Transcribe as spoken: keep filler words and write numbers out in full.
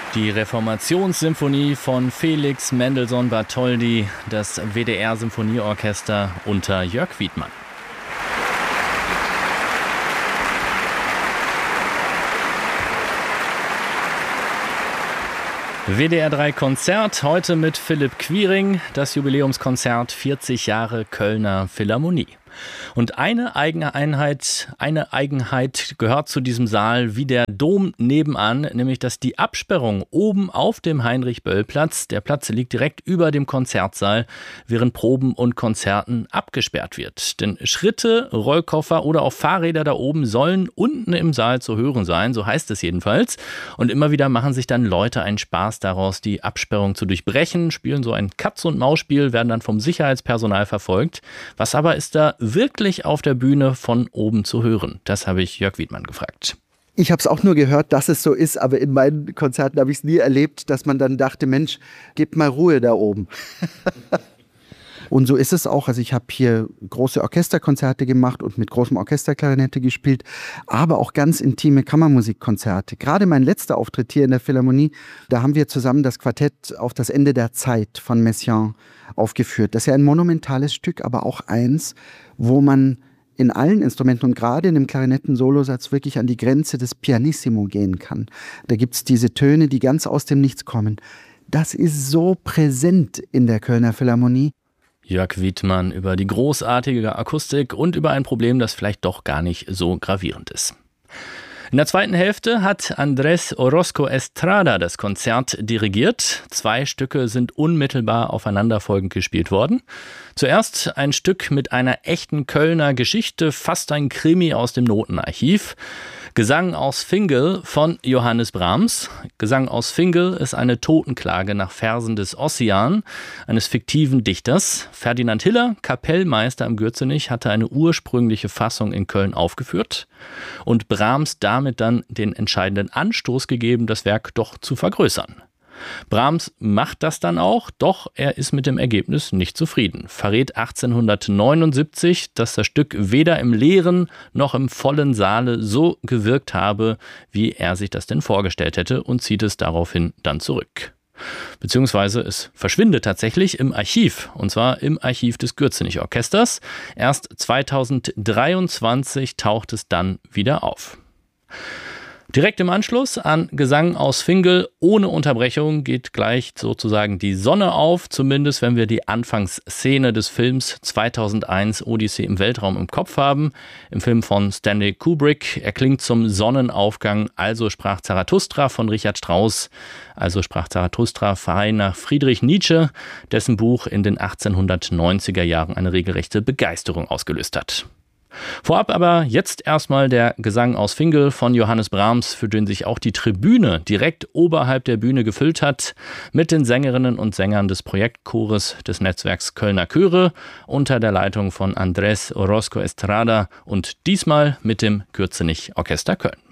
Die Reformationssymphonie von Felix Mendelssohn Bartholdy, das W D R-Symphonieorchester unter Jörg Wiedmann. W D R drei Konzert, heute mit Philipp Quiring, das Jubiläumskonzert vierzig Jahre Kölner Philharmonie. Und eine Eigenheit, eine Eigenheit gehört zu diesem Saal wie der Dom nebenan, nämlich dass die Absperrung oben auf dem Heinrich-Böll-Platz, der Platz liegt direkt über dem Konzertsaal, während Proben und Konzerten abgesperrt wird. Denn Schritte, Rollkoffer oder auch Fahrräder da oben sollen unten im Saal zu hören sein, so heißt es jedenfalls. Und immer wieder machen sich dann Leute einen Spaß daraus, die Absperrung zu durchbrechen, spielen so ein Katz-und-Maus-Spiel, werden dann vom Sicherheitspersonal verfolgt. Was aber ist da wirklich auf der Bühne von oben zu hören? Das habe ich Jörg Wiedmann gefragt. Ich habe es auch nur gehört, dass es so ist, aber in meinen Konzerten habe ich es nie erlebt, dass man dann dachte, Mensch, gebt mal Ruhe da oben. Und so ist es auch. Also ich habe hier große Orchesterkonzerte gemacht und mit großem Orchesterklarinette gespielt, aber auch ganz intime Kammermusikkonzerte. Gerade mein letzter Auftritt hier in der Philharmonie, da haben wir zusammen das Quartett auf das Ende der Zeit von Messiaen aufgeführt. Das ist ja ein monumentales Stück, aber auch eins, wo man in allen Instrumenten und gerade in dem Klarinetten-Solosatz wirklich an die Grenze des Pianissimo gehen kann. Da gibt es diese Töne, die ganz aus dem Nichts kommen. Das ist so präsent in der Kölner Philharmonie. Jörg Wiedmann über die großartige Akustik und über ein Problem, das vielleicht doch gar nicht so gravierend ist. In der zweiten Hälfte hat Andrés Orozco Estrada das Konzert dirigiert. Zwei Stücke sind unmittelbar aufeinanderfolgend gespielt worden. Zuerst ein Stück mit einer echten Kölner Geschichte, fast ein Krimi aus dem Notenarchiv. Gesang aus Fingel von Johannes Brahms. Gesang aus Fingel ist eine Totenklage nach Versen des Ossian, eines fiktiven Dichters. Ferdinand Hiller, Kapellmeister am Gürzenich, hatte eine ursprüngliche Fassung in Köln aufgeführt und Brahms damit dann den entscheidenden Anstoß gegeben, das Werk doch zu vergrößern. Brahms macht das dann auch, doch er ist mit dem Ergebnis nicht zufrieden. Verrät achtzehnhundertneunundsiebzig, dass das Stück weder im leeren noch im vollen Saale so gewirkt habe, wie er sich das denn vorgestellt hätte, und zieht es daraufhin dann zurück. Beziehungsweise es verschwindet tatsächlich im Archiv, und zwar im Archiv des Gürzenich-Orchesters. Erst zweitausenddreiundzwanzig taucht es dann wieder auf. Direkt im Anschluss an Gesang aus Fingel ohne Unterbrechung geht gleich sozusagen die Sonne auf, zumindest wenn wir die Anfangsszene des Films zweitausendeins Odyssee im Weltraum im Kopf haben. Im Film von Stanley Kubrick erklingt zum Sonnenaufgang Also sprach Zarathustra von Richard Strauss. Also sprach Zarathustra frei nach Friedrich Nietzsche, dessen Buch in den achtzehnhundertneunziger Jahren eine regelrechte Begeisterung ausgelöst hat. Vorab aber jetzt erstmal der Gesang aus Fingel von Johannes Brahms, für den sich auch die Tribüne direkt oberhalb der Bühne gefüllt hat, mit den Sängerinnen und Sängern des Projektchores des Netzwerks Kölner Chöre unter der Leitung von Andrés Orozco Estrada und diesmal mit dem Gürzenich Orchester Köln.